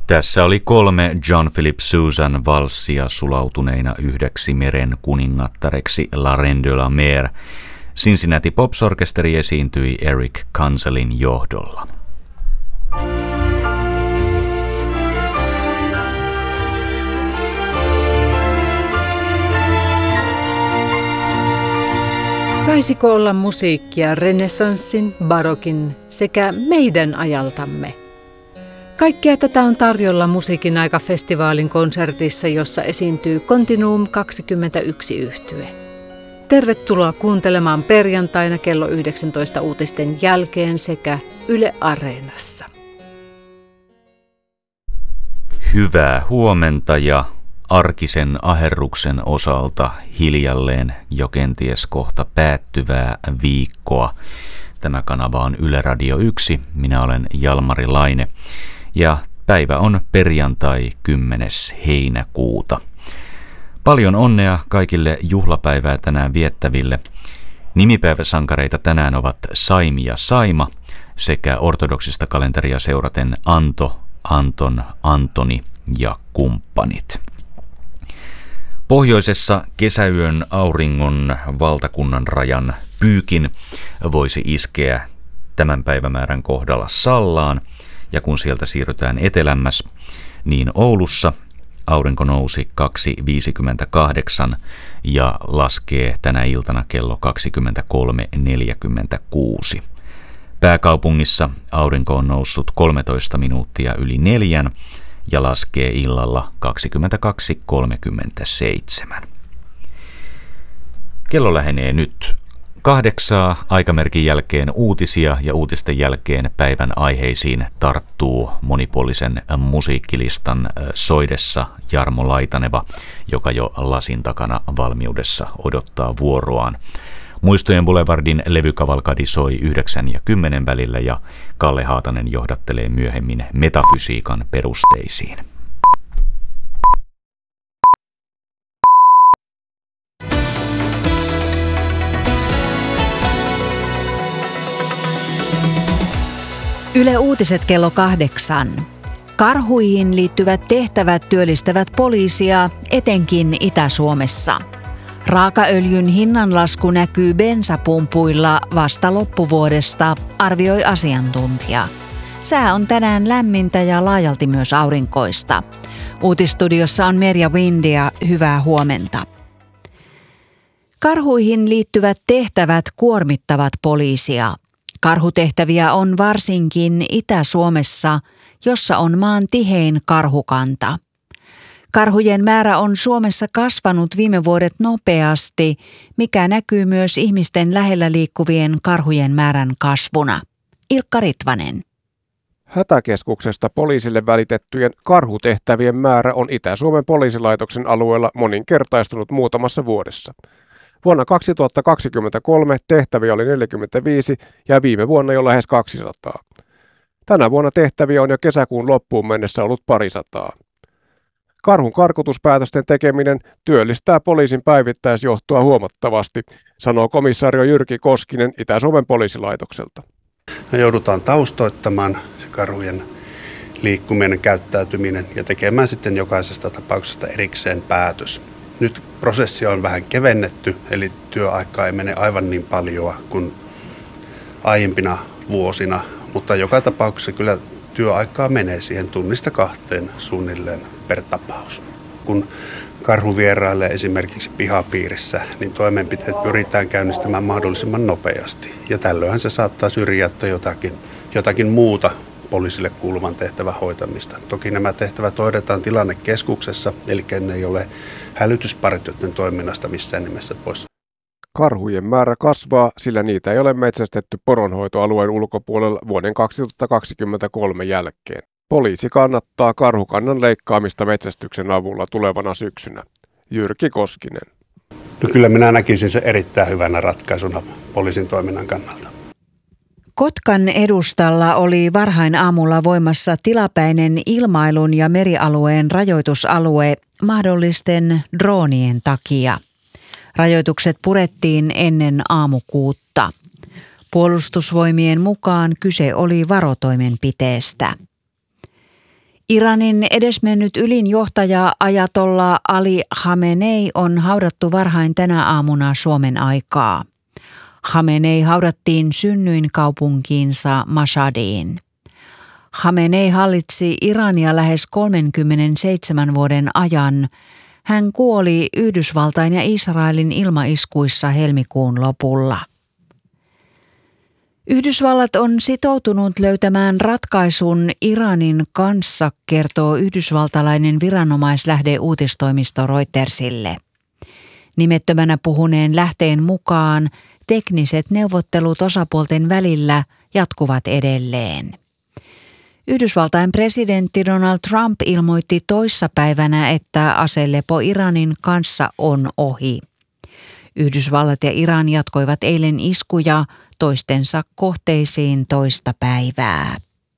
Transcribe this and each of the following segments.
Tässä oli 3 John Philip Sousan valssia sulautuneina yhdeksi meren kuningattareksi La Reine de la Mer. Cincinnati Pops Orkesteri esiintyi Eric Kanzelin johdolla. Saisiko olla musiikkia renessanssin, barokin sekä meidän ajaltamme? Kaikkea tätä on tarjolla Musiikin aika-festivaalin konsertissa, jossa esiintyy Continuum 21 yhtye. Tervetuloa kuuntelemaan perjantaina kello 19 uutisten jälkeen sekä Yle Areenassa. Hyvää huomenta ja arkisen aherruksen osalta hiljalleen jo kenties kohta päättyvää viikkoa. Tämä kanava on Yle Radio 1. Minä olen Jalmari Laine ja päivä on perjantai 10. heinäkuuta. Paljon onnea kaikille juhlapäivää tänään viettäville. Nimipäiväsankareita tänään ovat Saimi ja Saima sekä ortodoksista kalenteria seuraten Anto, Anton, Antoni ja kumppanit. Pohjoisessa kesäyön auringon valtakunnan rajan pyykin voisi iskeä tämän päivämäärän kohdalla Sallaan, ja kun sieltä siirrytään etelämmäs, niin Oulussa aurinko nousi 2.58 ja laskee tänä iltana kello 23.46. Pääkaupungissa aurinko on noussut 13 minuuttia yli 4 ja laskee illalla 22.37. Kello lähenee nyt 8. Aikamerkin jälkeen uutisia ja uutisten jälkeen päivän aiheisiin tarttuu monipuolisen musiikkilistan soidessa Jarmo Laitaneva, joka jo lasin takana valmiudessa odottaa vuoroaan. Muistojen Boulevardin levykavalkadi soi 9 ja 10 välillä ja Kalle Haatanen johdattelee myöhemmin metafysiikan perusteisiin. Yle Uutiset kello 8. Karhuihin liittyvät tehtävät työllistävät poliisia, etenkin Itä-Suomessa. Raakaöljyn hinnanlasku näkyy bensapumpuilla vasta loppuvuodesta, arvioi asiantuntija. Sää on tänään lämmintä ja laajalti myös aurinkoista. Uutistudiossa on Merja Windia, hyvää huomenta. Karhuihin liittyvät tehtävät kuormittavat poliisia. Karhutehtäviä on varsinkin Itä-Suomessa, jossa on maan tihein karhukanta. Karhujen määrä on Suomessa kasvanut viime vuodet nopeasti, mikä näkyy myös ihmisten lähellä liikkuvien karhujen määrän kasvuna. Ilkka Ritvanen. Hätäkeskuksesta poliisille välitettyjen karhutehtävien määrä on Itä-Suomen poliisilaitoksen alueella moninkertaistunut muutamassa vuodessa. Vuonna 2023 tehtäviä oli 45 ja viime vuonna jo lähes 200. Tänä vuonna tehtäviä on jo kesäkuun loppuun mennessä ollut parisataa. Karhun karkotuspäätösten tekeminen työllistää poliisin päivittäisjohtoa huomattavasti, sanoo komisario Jyrki Koskinen Itä-Suomen poliisilaitokselta. Me joudutaan taustoittamaan se karhujen liikkuminen, käyttäytyminen ja tekemään sitten jokaisesta tapauksesta erikseen päätös. Nyt prosessia on vähän kevennetty, eli työaikaa ei mene aivan niin paljon kuin aiempina vuosina, mutta joka tapauksessa kyllä työaikaa menee siihen 1-2 suunnilleen per tapaus. Kun karhu vierailee esimerkiksi pihapiirissä, niin toimenpiteet pyritään käynnistämään mahdollisimman nopeasti. Ja tällöinhän se saattaa syrjäyttää jotakin muuta poliisille kuuluvan tehtävän hoitamista. Toki nämä tehtävät hoidetaan tilannekeskuksessa, eli ne ei ole hälytyspartioiden toiminnasta missään nimessä pois. Karhujen määrä kasvaa, sillä niitä ei ole metsästetty poronhoitoalueen ulkopuolella vuoden 2023 jälkeen. Poliisi kannattaa karhukannan leikkaamista metsästyksen avulla tulevana syksynä. Jyrki Koskinen. No kyllä minä näkisin se erittäin hyvänä ratkaisuna poliisin toiminnan kannalta. Kotkan edustalla oli varhain aamulla voimassa tilapäinen ilmailun ja merialueen rajoitusalue mahdollisten droonien takia. Rajoitukset purettiin ennen aamukuutta. Puolustusvoimien mukaan kyse oli varotoimenpiteestä. Iranin edesmennyt ylin johtaja Ajatollah Ali Khamenei on haudattu varhain tänä aamuna Suomen aikaa. Khamenei haudattiin synnyinkaupunkiinsa Mashhadiin. Khamenei hallitsi Irania lähes 37 vuoden ajan. Hän kuoli Yhdysvaltain ja Israelin ilmaiskuissa helmikuun lopulla. Yhdysvallat on sitoutunut löytämään ratkaisun Iranin kanssa, kertoo yhdysvaltalainen viranomaislähde uutistoimisto Reutersille. Nimettömänä puhuneen lähteen mukaan tekniset neuvottelut osapuolten välillä jatkuvat edelleen. Yhdysvaltain presidentti Donald Trump ilmoitti toissapäivänä, että aselepo Iranin kanssa on ohi. Yhdysvallat ja Iran jatkoivat eilen iskuja toistensa kohteisiin toista päivää.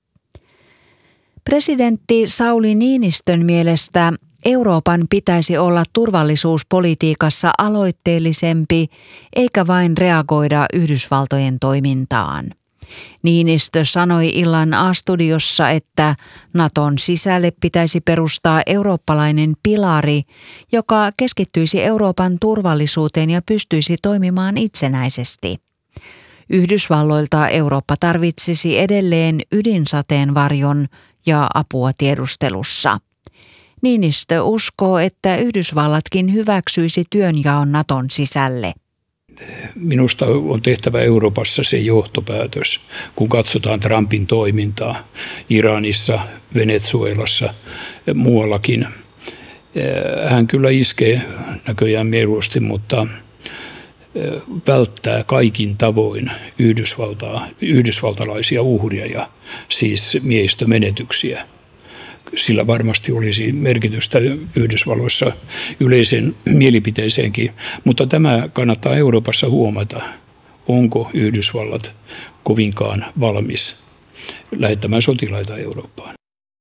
Presidentti Sauli Niinistön mielestä Euroopan pitäisi olla turvallisuuspolitiikassa aloitteellisempi eikä vain reagoida Yhdysvaltojen toimintaan. Niinistö sanoi illan A-studiossa, että Naton sisälle pitäisi perustaa eurooppalainen pilari, joka keskittyisi Euroopan turvallisuuteen ja pystyisi toimimaan itsenäisesti. Yhdysvalloilta Eurooppa tarvitsisi edelleen ydinsateen-varjon ja apua tiedustelussa. Niinistö uskoo, että Yhdysvallatkin hyväksyisi työnjaon Naton sisälle. Minusta on tehtävä Euroopassa se johtopäätös, kun katsotaan Trumpin toimintaa Iranissa, Venezuelassa ja muuallakin. Hän kyllä iskee näköjään mieluusti, mutta välttää kaikin tavoin yhdysvaltalaisia uhria, siis miehistömenetyksiä. Sillä varmasti olisi merkitystä Yhdysvalloissa yleisen mielipiteeseenkin, mutta tämä kannattaa Euroopassa huomata. Onko Yhdysvallat kovinkaan valmis lähettämään sotilaita Eurooppaan?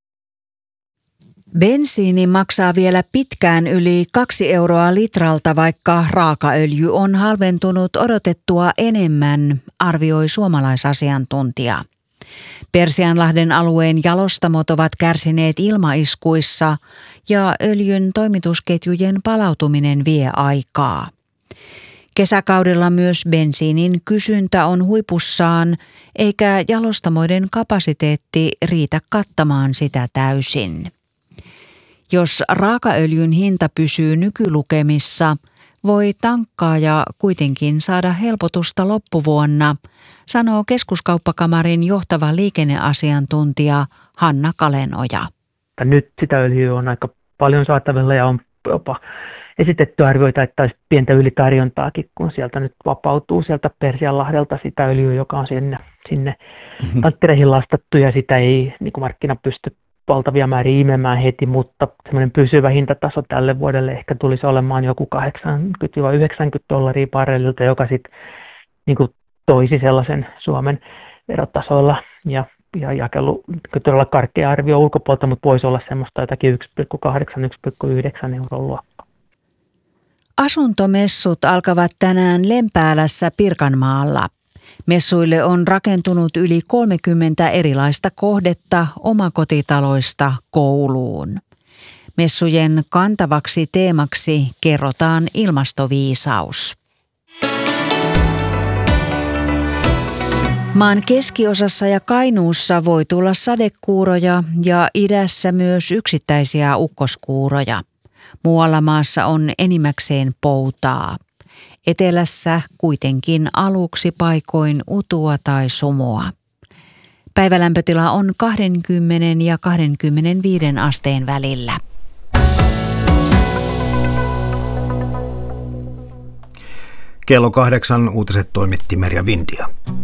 Bensiini maksaa vielä pitkään yli 2 euroa litralta, vaikka raakaöljy on halventunut odotettua enemmän, arvioi suomalaisasiantuntija. Persianlahden alueen jalostamot ovat kärsineet ilmaiskuissa ja öljyn toimitusketjujen palautuminen vie aikaa. Kesäkaudella myös bensiinin kysyntä on huipussaan, eikä jalostamoiden kapasiteetti riitä kattamaan sitä täysin. Jos raakaöljyn hinta pysyy nykylukemissa, voi tankkaaja kuitenkin saada helpotusta loppuvuonna, sanoo Keskuskauppakamarin johtava liikenneasiantuntija Hanna Kalenoja. Nyt sitä öljyä on aika paljon saatavilla ja on jopa esitetty arvioita, että olisi pientä ylitarjontaakin, kun sieltä nyt vapautuu sieltä Persianlahdelta sitä öljyä, joka on sinne tankkereihin lastattu ja sitä ei niin kuin markkina pysty valtavia määriä imemään heti, mutta semmoinen pysyvä hintataso tälle vuodelle ehkä tulisi olemaan joku $80–90 barrelilta, joka sitten niin kuin toisi sellaisen Suomen verotasoilla ja jakelu todella karkea arvio ulkopuolelta, mutta voisi olla semmoista jotakin 1,8–1,9 euron luokkaa. Asuntomessut alkavat tänään Lempäälässä Pirkanmaalla. Messuille on rakentunut yli 30 erilaista kohdetta omakotitaloista kouluun. Messujen kantavaksi teemaksi kerrotaan ilmastoviisaus. Maan keskiosassa ja Kainuussa voi tulla sadekuuroja ja idässä myös yksittäisiä ukkoskuuroja. Muualla maassa on enimmäkseen poutaa. Etelässä kuitenkin aluksi paikoin utua tai sumua. Päivälämpötila on 20 ja 25 asteen välillä. Kello 8 uutiset toimitti Merja Vindia.